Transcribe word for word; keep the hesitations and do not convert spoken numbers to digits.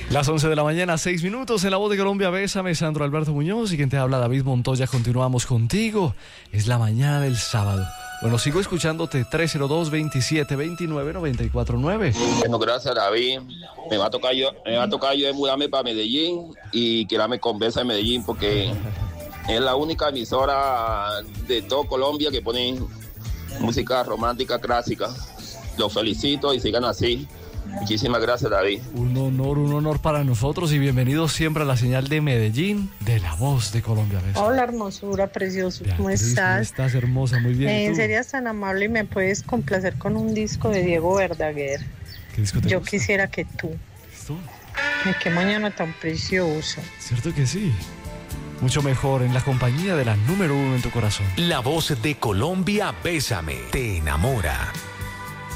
Las once de la mañana, seis minutos, en La Voz de Colombia. Bésame, Sandro Alberto Muñoz, y quien te habla, David Montoya. Continuamos contigo. Es la mañana del sábado. Bueno, sigo escuchándote. Tres cero dos, veintisiete veintinueve, noventa y cuatro nueve. Bueno, gracias, David. Me va a tocar yo, me va a tocar yo mudarme para Medellín y quedarme con Besa en Medellín, porque es la única emisora de todo Colombia que pone música romántica clásica. Los felicito y sigan así. Muchísimas gracias, David. Un honor, un honor para nosotros, y bienvenidos siempre a la señal de Medellín de La Voz de Colombia. ¿Ves? Hola, hermosura, precioso. Beatriz, ¿Cómo estás? ¿Cómo estás, hermosa? Muy bien. Eh, ¿Y en tú? serio, tan amable, y me puedes complacer con un disco de Diego Verdaguer. ¿Qué disco te Yo gusta? quisiera que tú. ¿Listo? Ay, qué mañana tan precioso. ¿Cierto que sí? Mucho mejor en la compañía de la número uno en tu corazón. La Voz de Colombia, Bésame, te enamora.